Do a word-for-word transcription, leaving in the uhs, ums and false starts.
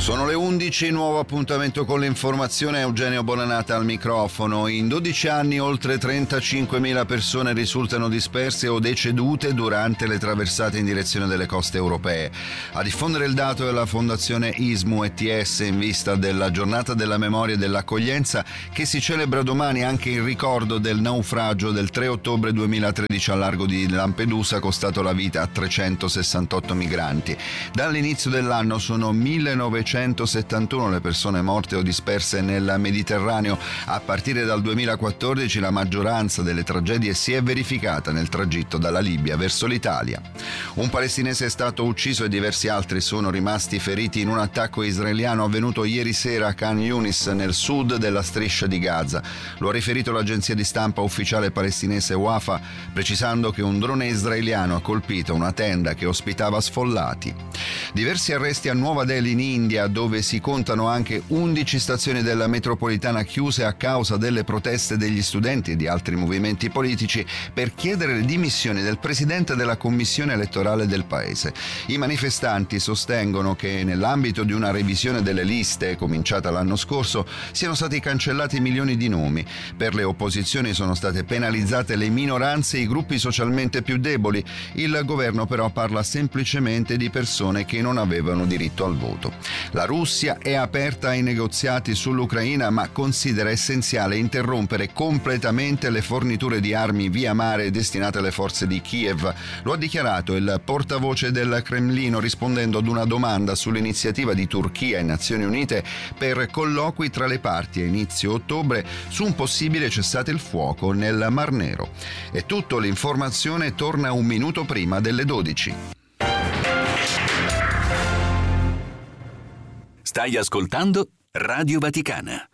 Sono le undici, nuovo appuntamento con l'informazione, Eugenio Bonanata al microfono. In dodici anni oltre trentacinquemila persone risultano disperse o decedute durante le traversate in direzione delle coste europee. A diffondere il dato è la Fondazione I S M U E T S in vista della giornata della memoria e dell'accoglienza che si celebra domani anche in ricordo del naufragio del tre ottobre duemilatredici al largo di Lampedusa, costato la vita a trecentosessantotto migranti. Dall'inizio dell'anno sono millenovecentosettantuno le persone morte o disperse nel Mediterraneo. A partire dal duemilaquattordici la maggioranza delle tragedie si è verificata nel tragitto dalla Libia verso l'Italia. Un palestinese è stato ucciso e diversi altri sono rimasti feriti in un attacco israeliano avvenuto ieri sera a Khan Yunis, nel sud della striscia di Gaza. Lo ha riferito l'agenzia di stampa ufficiale palestinese Wafa, precisando che un drone israeliano ha colpito una tenda che ospitava sfollati. Diversi arresti a Nuova Delhi in India, dove si contano anche undici stazioni della metropolitana chiuse a causa delle proteste degli studenti e di altri movimenti politici per chiedere le dimissioni del presidente della commissione elettorale del paese. I manifestanti sostengono che nell'ambito di una revisione delle liste cominciata l'anno scorso siano stati cancellati milioni di nomi. Per le opposizioni sono state penalizzate le minoranze e i gruppi socialmente più deboli. Il governo però parla semplicemente di persone che non avevano diritto al voto. La Russia è aperta ai negoziati sull'Ucraina, ma considera essenziale interrompere completamente le forniture di armi via mare destinate alle forze di Kiev. Lo ha dichiarato il portavoce del Cremlino rispondendo ad una domanda sull'iniziativa di Turchia e Nazioni Unite per colloqui tra le parti a inizio ottobre su un possibile cessate il fuoco nel Mar Nero. È tutto, l'informazione torna un minuto prima delle dodici. Stai ascoltando Radio Vaticana.